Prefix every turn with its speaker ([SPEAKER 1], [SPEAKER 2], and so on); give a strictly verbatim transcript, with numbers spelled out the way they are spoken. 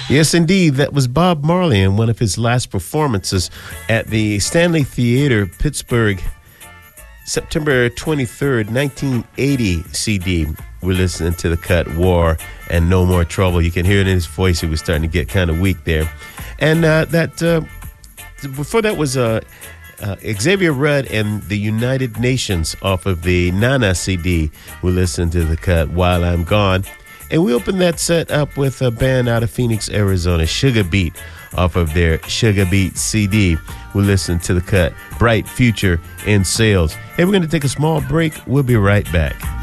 [SPEAKER 1] Yes, indeed. That was Bob Marley in one of his last performances at the Stanley Theater, Pittsburgh, September twenty-third, nineteen eighty C D. We're listening to the cut War and No More Trouble. You can hear it in his voice. He was starting to get kind of weak there. And uh, that uh, before that was uh, uh, Xavier Rudd and the United Nations off of the Nana C D. We're listening to the cut While I'm Gone. And we opened that set up with a band out of Phoenix, Arizona, Sugar Beat, off of their Sugar Beat C D. We'll listen to the cut Bright Future in Sales. Hey, we're going to take a small break. We'll be right back.